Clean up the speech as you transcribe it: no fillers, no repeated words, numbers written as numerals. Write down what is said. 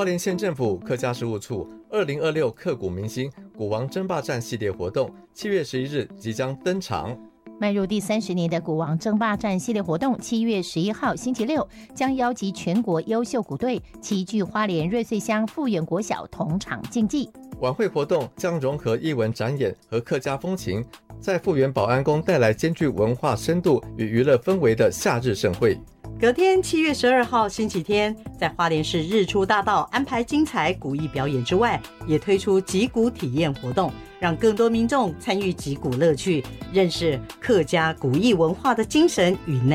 花莲县政府客家事务处2026刻骨铭心鼓王争霸战系列活动7月11日即将登场。 迈入第30年的鼓王争霸战系列活动7月11号星期六将邀集全国优秀鼓队齐聚花莲瑞穗乡富源国小同场竞技。 晚会活动将融合艺文展演和客家风情，在富源保安宫带来兼具文化深度与娱乐氛围的夏日盛会。 隔天7月12号星期天，在花莲市日出大道安排精彩鼓艺表演之外，也推出击鼓体验活动，让更多民众参与击鼓乐趣，认识客家鼓艺文化的精神与内